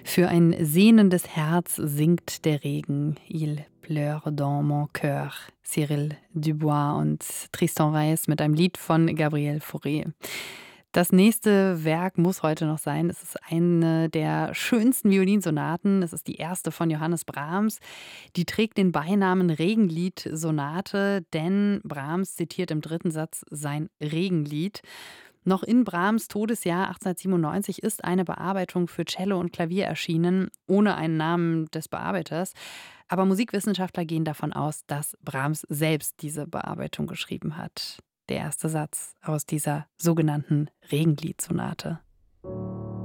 Für ein sehnendes Herz singt der Regen. Il pleure dans mon cœur. Cyril Dubois und Tristan Reis mit einem Lied von Gabriel Fauré. Das nächste Werk muss heute noch sein. Es ist eine der schönsten Violinsonaten. Es ist die erste von Johannes Brahms. Die trägt den Beinamen Regenlied-Sonate, denn Brahms zitiert im dritten Satz sein Regenlied. Noch in Brahms Todesjahr 1897 ist eine Bearbeitung für Cello und Klavier erschienen, ohne einen Namen des Bearbeiters. Aber Musikwissenschaftler gehen davon aus, dass Brahms selbst diese Bearbeitung geschrieben hat. Der erste Satz aus dieser sogenannten Regenlied-Sonate.